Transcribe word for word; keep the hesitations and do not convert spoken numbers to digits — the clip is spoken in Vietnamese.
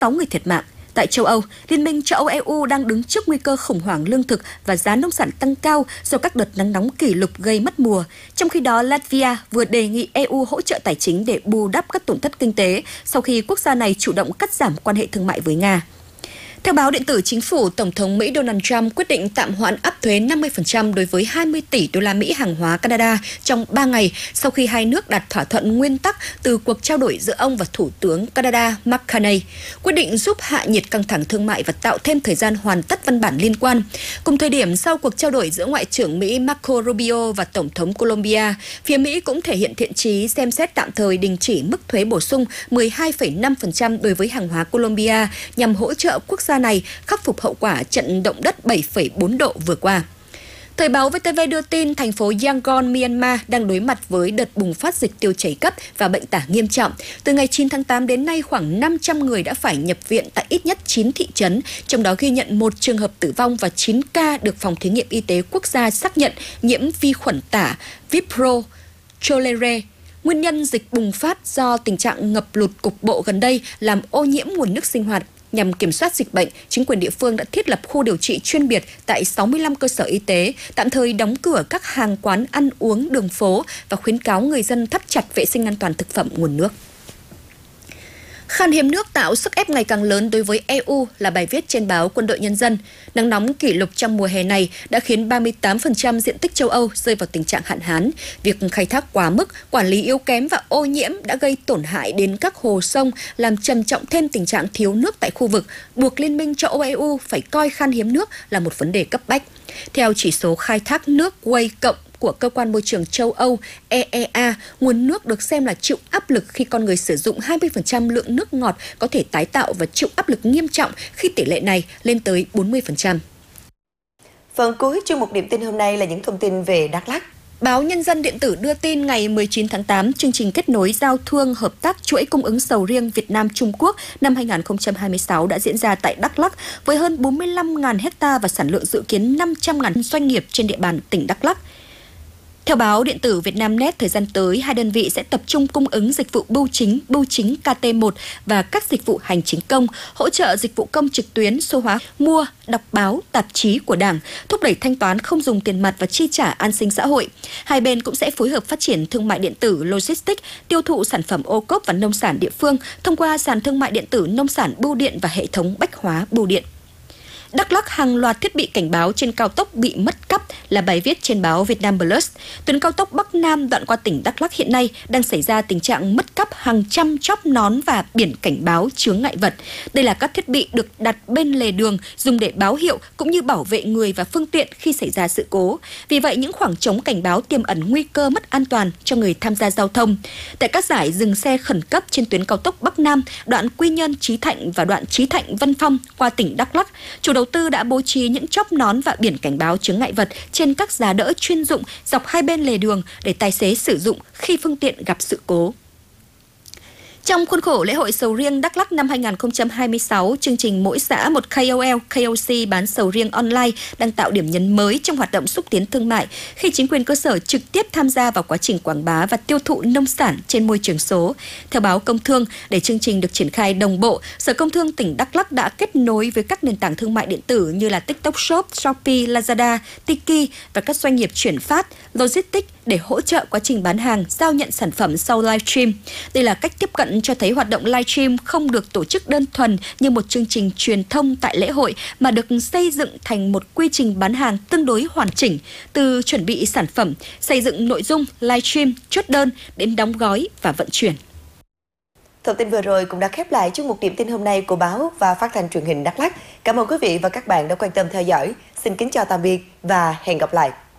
sáu người thiệt mạng. Tại châu Âu, Liên minh châu Âu E U đang đứng trước nguy cơ khủng hoảng lương thực và giá nông sản tăng cao do các đợt nắng nóng kỷ lục gây mất mùa. Trong khi đó, Latvia vừa đề nghị E U hỗ trợ tài chính để bù đắp các tổn thất kinh tế sau khi quốc gia này chủ động cắt giảm quan hệ thương mại với Nga. Theo báo điện tử Chính phủ, Tổng thống Mỹ Donald Trump quyết định tạm hoãn áp thuế năm mươi phần trăm đối với hai mươi tỷ đô la Mỹ hàng hóa Canada trong ba ngày sau khi hai nước đạt thỏa thuận nguyên tắc từ cuộc trao đổi giữa ông và Thủ tướng Canada Mark Carney. Quyết định giúp hạ nhiệt căng thẳng thương mại và tạo thêm thời gian hoàn tất văn bản liên quan. Cùng thời điểm sau cuộc trao đổi giữa Ngoại trưởng Mỹ Marco Rubio và Tổng thống Colombia, phía Mỹ cũng thể hiện thiện chí xem xét tạm thời đình chỉ mức thuế bổ sung mười hai phẩy năm phần trăm đối với hàng hóa Colombia nhằm hỗ trợ quốc gia này khắc phục hậu quả trận động đất bảy phẩy bốn độ vừa qua. Thời báo vê tê vê đưa tin thành phố Yangon, Myanmar đang đối mặt với đợt bùng phát dịch tiêu chảy cấp và bệnh tả nghiêm trọng. Từ ngày chín tháng tám đến nay, khoảng năm trăm người đã phải nhập viện tại ít nhất chín thị trấn, trong đó ghi nhận một trường hợp tử vong và chín ca được Phòng Thí nghiệm Y tế Quốc gia xác nhận nhiễm vi khuẩn tả Vibrio cholerae. Nguyên nhân dịch bùng phát do tình trạng ngập lụt cục bộ gần đây làm ô nhiễm nguồn nước sinh hoạt. Nhằm kiểm soát dịch bệnh, chính quyền địa phương đã thiết lập khu điều trị chuyên biệt tại sáu mươi lăm cơ sở y tế, tạm thời đóng cửa các hàng quán ăn uống đường phố và khuyến cáo người dân thắt chặt vệ sinh an toàn thực phẩm nguồn nước. Khan hiếm nước tạo sức ép ngày càng lớn đối với E U là bài viết trên báo Quân đội Nhân dân. Nắng nóng kỷ lục trong mùa hè này đã khiến ba mươi tám phần trăm diện tích châu Âu rơi vào tình trạng hạn hán. Việc khai thác quá mức, quản lý yếu kém và ô nhiễm đã gây tổn hại đến các hồ sông, làm trầm trọng thêm tình trạng thiếu nước tại khu vực, buộc Liên minh châu Âu E U phải coi khan hiếm nước là một vấn đề cấp bách. Theo chỉ số khai thác nước Way cộng của Cơ quan Môi trường châu Âu E E A, nguồn nước được xem là chịu áp lực khi con người sử dụng hai mươi phần trăm lượng nước ngọt có thể tái tạo và chịu áp lực nghiêm trọng khi tỷ lệ này lên tới bốn mươi phần trăm. Phần cuối chuyên mục điểm tin hôm nay là những thông tin về Đắk Lắk. Báo Nhân dân điện tử đưa tin ngày mười chín tháng tám, chương trình kết nối giao thương hợp tác chuỗi cung ứng sầu riêng Việt Nam Trung Quốc năm hai nghìn không trăm hai mươi sáu đã diễn ra tại Đắk Lắk với hơn bốn mươi lăm nghìn hecta và sản lượng dự kiến năm trăm nghìn doanh nghiệp trên địa bàn tỉnh Đắk Lắk. Theo báo điện tử Vietnamnet, thời gian tới, hai đơn vị sẽ tập trung cung ứng dịch vụ bưu chính, bưu chính K T một và các dịch vụ hành chính công, hỗ trợ dịch vụ công trực tuyến, số hóa, mua, đọc báo, tạp chí của Đảng, thúc đẩy thanh toán không dùng tiền mặt và chi trả an sinh xã hội. Hai bên cũng sẽ phối hợp phát triển thương mại điện tử, logistics, tiêu thụ sản phẩm ô cốp và nông sản địa phương thông qua sàn thương mại điện tử nông sản bưu điện và hệ thống bách hóa bưu điện. Đắk Lắk, hàng loạt thiết bị cảnh báo trên cao tốc bị mất cắp là bài viết trên báo Vietnam Plus. Tuyến cao tốc Bắc Nam đoạn qua tỉnh Đắk Lắk hiện nay đang xảy ra tình trạng mất cắp hàng trăm chóp nón và biển cảnh báo chướng ngại vật. Đây là các thiết bị được đặt bên lề đường dùng để báo hiệu cũng như bảo vệ người và phương tiện khi xảy ra sự cố. Vì vậy, những khoảng trống cảnh báo tiềm ẩn nguy cơ mất an toàn cho người tham gia giao thông. Tại các giải dừng xe khẩn cấp trên tuyến cao tốc Bắc Nam, đoạn Quy Nhơn Chí Thạnh và đoạn Chí Thạnh Vân Phong qua tỉnh Đắk Lắk, chủ đầu tư đã bố trí những chóp nón và biển cảnh báo chướng ngại vật trên các giá đỡ chuyên dụng dọc hai bên lề đường để tài xế sử dụng khi phương tiện gặp sự cố. Trong khuôn khổ lễ hội sầu riêng Đắk Lắk năm hai nghìn không trăm hai mươi sáu, chương trình Mỗi xã một K O L, K O C bán sầu riêng online đang tạo điểm nhấn mới trong hoạt động xúc tiến thương mại khi chính quyền cơ sở trực tiếp tham gia vào quá trình quảng bá và tiêu thụ nông sản trên môi trường số. Theo báo Công Thương, để chương trình được triển khai đồng bộ, Sở Công Thương tỉnh Đắk Lắk đã kết nối với các nền tảng thương mại điện tử như là TikTok Shop, Shopee, Lazada, Tiki và các doanh nghiệp chuyển phát, logistics để hỗ trợ quá trình bán hàng, giao nhận sản phẩm sau livestream. Đây là cách tiếp cận cho thấy hoạt động livestream không được tổ chức đơn thuần như một chương trình truyền thông tại lễ hội mà được xây dựng thành một quy trình bán hàng tương đối hoàn chỉnh, từ chuẩn bị sản phẩm, xây dựng nội dung, livestream, chốt đơn đến đóng gói và vận chuyển. Thông tin vừa rồi cũng đã khép lại chuyên mục điểm tin hôm nay của báo và phát thanh truyền hình Đắk Lắk. Cảm ơn quý vị và các bạn đã quan tâm theo dõi. Xin kính chào tạm biệt và hẹn gặp lại.